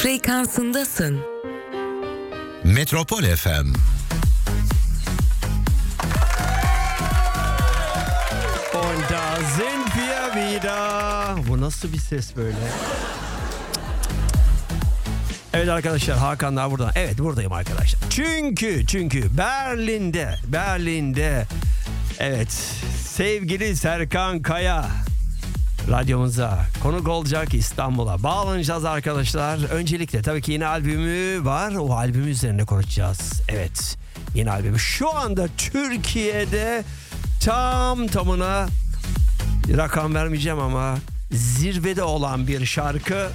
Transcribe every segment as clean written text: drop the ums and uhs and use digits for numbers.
frekansındasın. Metropol FM. Und da sind wir wieder. Bu nasıl bir ses böyle? Evet arkadaşlar, Hakan daha burada. Evet, buradayım arkadaşlar. Çünkü Berlin'de evet, sevgili Serkan Kaya radyomuza konuk olacak, İstanbul'a bağlanacağız arkadaşlar. Öncelikle tabii ki yeni albümü var. O albümü üzerine konuşacağız. Evet, yeni albümü şu anda Türkiye'de tamına rakam vermeyeceğim ama zirvede olan bir şarkı.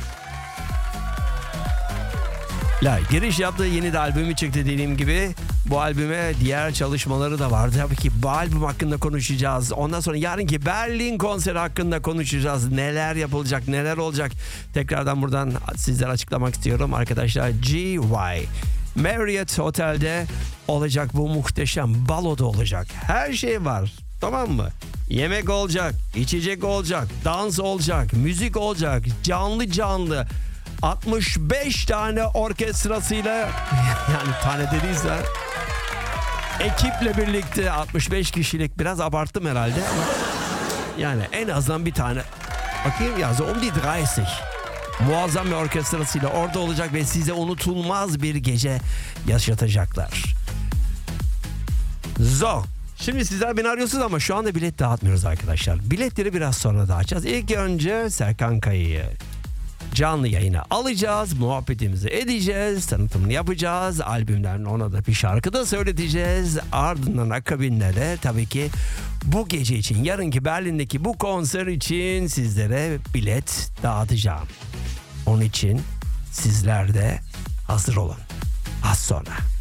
Giriş yaptığı yeni de albümü çıktı dediğim gibi. Bu albüme diğer çalışmaları da vardı. Tabii ki bu albüm hakkında konuşacağız. Ondan sonra yarınki Berlin konseri hakkında konuşacağız. Neler yapılacak, neler olacak. Tekrardan buradan sizlere açıklamak istiyorum arkadaşlar. GY Marriott Hotel'de olacak bu muhteşem baloda olacak. Her şey var. Tamam mı? Yemek olacak, içecek olacak, dans olacak, müzik olacak, canlı 65 tane orkestrasıyla, yani tane dediyse ekiple birlikte 65 kişilik, biraz abarttım herhalde ama yani en azından bir tane, bakayım ya, um die 30 muazzam bir orkestrasıyla orada olacak ve size unutulmaz bir gece yaşatacaklar. Şimdi sizler beni arıyorsunuz ama şu anda bilet dağıtmıyoruz arkadaşlar. Biletleri biraz sonra dağıtacağız. İlk önce Serkan Kaya'yı canlı yayına alacağız, muhabbetimizi edeceğiz, tanıtımını yapacağız, albümden ona da bir şarkı da söyleteceğiz. Ardından akabinde de tabii ki bu gece için, yarınki Berlin'deki bu konser için sizlere bilet dağıtacağım. Onun için sizler de hazır olun. Az sonra.